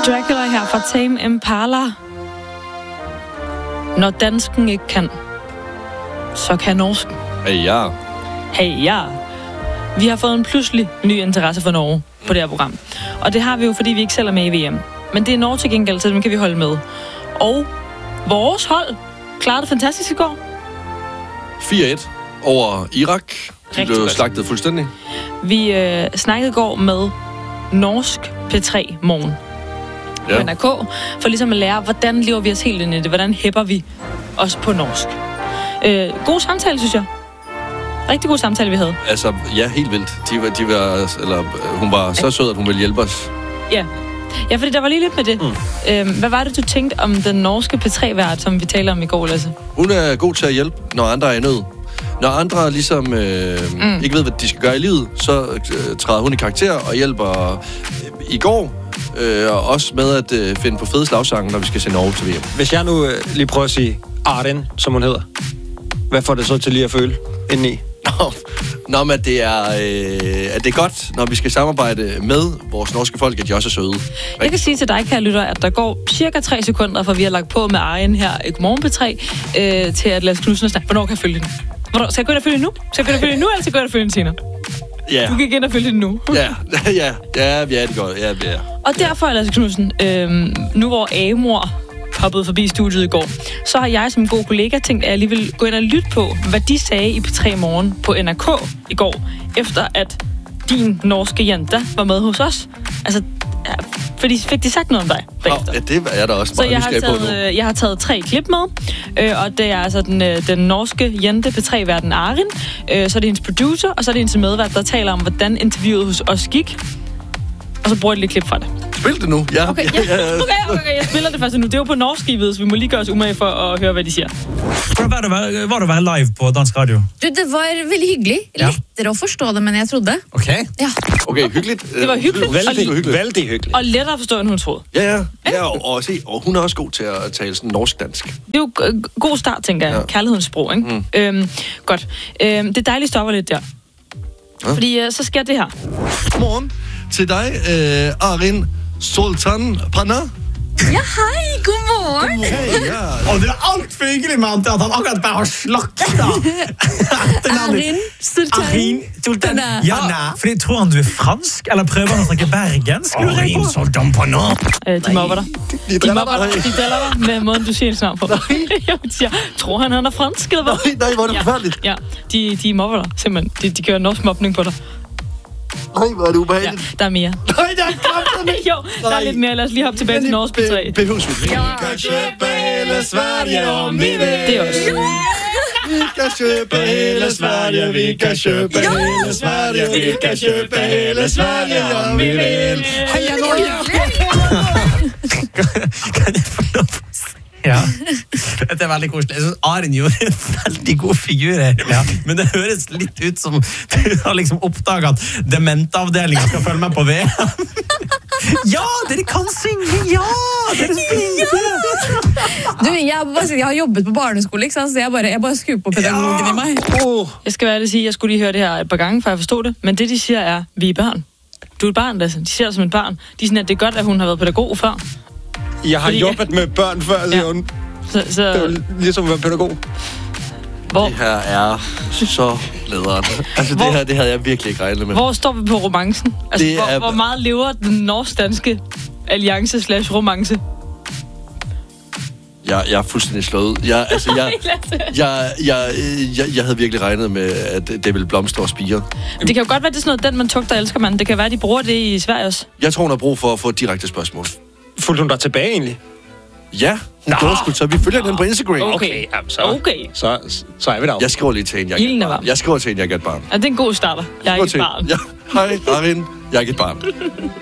Dracula her fra Tame Impala. Når dansken ikke kan, så kan norsken. Hey, ja. Hey, ja. Vi har fået en pludselig ny interesse for Norge på det her program. Og det har vi jo, fordi vi ikke selv er med i VM. Men det er Norge til gengæld, så dem kan vi holde med. Og vores hold klarede det fantastisk i går. 4-1 over Irak. De blev slagtet fuldstændig. Vi snakkede i går med norsk P3 Morgen på NRK, for ligesom at lære, hvordan lever vi os helt ind i det, hvordan hæpper vi os på norsk. God samtale, synes jeg. Rigtig god samtale, vi havde. Altså, ja, helt vildt. Hun var så sød, at hun ville hjælpe os. Ja, fordi der var lige lidt med det. Hvad var det, du tænkte om den norske P3-vært, som vi talte om i går, Lasse? Hun er god til at hjælpe, når andre er i nød. Når andre ligesom ikke ved, hvad de skal gøre i livet, så træder hun i karakter og hjælper i går også med at finde på fede slagsange, når vi skal se Norge til VM. Hvis jeg nu lige prøver at sige Arden, som hun hedder, hvad får det så til lige at føle indeni? Nå, men det er godt, når vi skal samarbejde med vores norske folk, at de også er søde. Jeg kan sige til dig, kære lytter, at der går cirka 3 sekunder, fra vi har lagt på med Arjen her i Godmorgen P3, til at Lasse Knudsen snakke. Hvornår kan jeg følge den? Skal jeg gå ind og følge den nu? Skal jeg gå ind og følge den nu, eller skal jeg gå ind og følge den senere? Ja. Du kan gå ind og følge den nu. Ja, det går. Ja. Og derfor, Lasse Knudsen, nu hvor Amor hoppede forbi studiet i går, så har jeg som en god kollega tænkt, at jeg lige vil gå ind og lytte på, hvad de sagde i P3 Morgen på NRK i går, efter at din norske jente var med hos os. Altså, fordi fik de sagt noget om dig bagefter? Ja, det er der også meget nysgerrig på nu. Jeg har taget 3 klip med, og det er altså den norske jente P3-verden Arin, så er det hendes producer, og så er det hendes medvært, der taler om, hvordan interviewet hos os gik. Og så bruger jeg et lille klip fra det. Spil det nu, ja. Okay, jeg spiller det først nu. Det er jo på norsk, så vi må lige gøre os umage for at høre, hvad de siger. Hvordan var det å være live på dansk radio? Du, det var veldig hyggelig. Lettere å forstå det, men jeg trodde. Okay. Ja. Okay, hyggeligt. Det var hyggeligt. Vældig hyggeligt. Og lettere at forstå, end hun troede. Ja, og hun er også god til at tale sådan norsk-dansk. Det er jo god start, tænker jeg. Ja. Kærlighedens sprog, ikke? Godt. Det er dejligt, stopper lidt der. Fordi så sker det her. Morgen til dig, Arin Sultan Panna. Ja, hei, god morgen. Hey, ja. Og det er alt for hyggelig med at han akkurat bare har slakta. Arin Sultan. Ja, for jeg tror han du er fransk, eller prøver han å snakke bergensk? Arin Sultan Panna. De mobber dig. De driller dig med måden, du siger det snart på. Jeg siger, tror han er fransk, eller hvad? Nej, hvor er det forfærdeligt. Ja, de mobber dig, simpelthen. De kører norsk mobning på dig. Nej, hvor er det ubehageligt. Ja, der er mere. Nej, der er kraftigt. Jo, der er lidt mere. Lad os lige hoppe tilbage til norsk P3. Behøves vi. Vi kan købe hele Sverige, om vi vil. Det er også. Vi kan købe hele Sverige, vi kan købe hele Sverige, vi kan købe hele Sverige, om vi vil. Heia Norge! Kan jeg få lov? Ja, det er veldig koselig. Jeg synes Arin gjorde en veldig god figur her. Ja. Men det høres litt ut som du har liksom oppdaget at dementavdelingen skal følge med på VM. Ja, dere kan synge! Ja! Dere spiller! Du, jeg har jobbet på barneskole, ikke sant? Så jeg bare skruer på pedagogen i meg. Jeg skal være ærlig at sige, jeg skulle lige høre det her et par gange, for jeg forstod det. Men det, de siger, er, vi er børn. Du er et barn, Lasse. De siger det som et barn. De er sådan, at det er godt, at hun har været pædagog før. Jeg har jobbet med børn før, Leon. Så det var ligesom at være pædagog. Det her er så lederen. Altså, det havde jeg virkelig ikke regnet med. Hvor står vi på romancen? Altså, hvor meget lever den norsk-danske alliance/romance? Jeg er fuldstændig slået. Jeg havde virkelig regnet med, at det ville blomstre og spire. Det kan jo godt være, det er sådan noget, den man tugter elsker man. Det kan være, de bruger det i Sverige også. Jeg tror, hun har brug for at få et direkte spørgsmål. Fulgte hun dig tilbage egentlig? Ja, så vi følger den på Instagram. Okay. Så er vi der. Jeg skriver lige til hende, jeg er et barn. Ja, det er en god starter. Jeg er ikke et barn. Hej, Arin. Jeg er ikke et barn.